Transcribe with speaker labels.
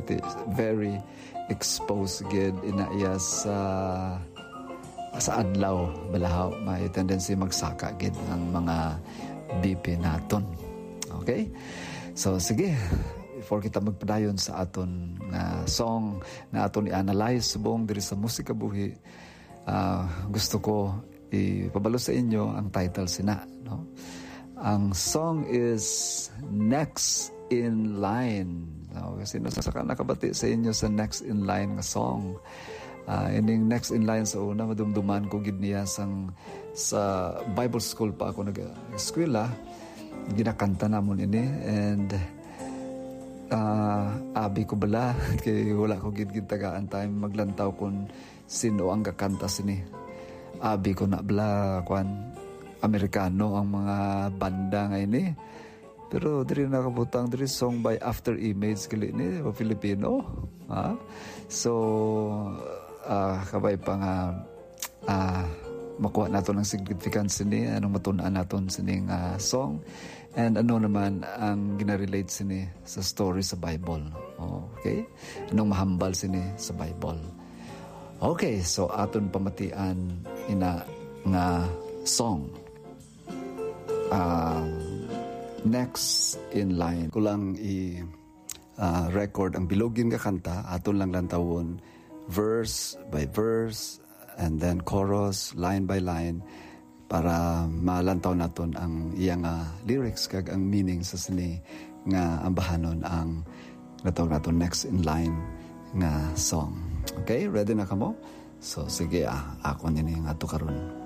Speaker 1: iti very exposed gid ina iya sa adlaw balahaw may tendency magsaka gid ang mga BP naton. Okay? So sige, before kita magpadayon sa aton nga song na aton i-analyze subong diri sa Musika Buhi, gusto ko ipabalo sa inyo ang title sina, no? Ang song is Next in Line. No, kasi saka nakabati sa inyo sa Next in Line nga song. Ining Next in Line sa una madumduman ko gid niya sa Bible school pa ako nag-eskwela, ginakanta namon ini, and abi ko bala kay wala ko gid tagaan time maglantaw kun sino ang kakanta sini. Abi ko na bala kwan Amerikano ang mga banda nga ini. Pero diri nakabutang diri song by After Image kili ni o Filipino. So kabay pa nga makuha nato ng significance ni anong matun-an naton sining song, and ano naman ang ginarelate sini sa story sa Bible. Okay? Anong mahambal sini sa Bible. Okay, so aton pamatian ina nga song. Next in Line. Kulang record ang bilogin nga kanta, aton lang lantawon verse by verse and then chorus line by line para malantaw naton ang iyang lyrics kag ang meaning sa sini nga ambahanon ang natawag naton Next in Line nga song. Okay, ready na kamo? So sige ako nini nga to karon.